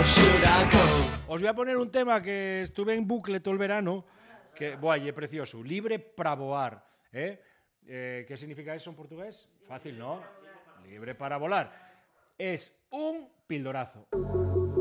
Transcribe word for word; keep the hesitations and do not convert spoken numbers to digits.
should I go? Os voy a poner un tema que estuve en bucle todo el verano, que, buah, y es precioso. Libre para voar. ¿eh? Eh, ¿Qué significa eso en portugués? Fácil, ¿no? Libre para volar. Es un pildorazo.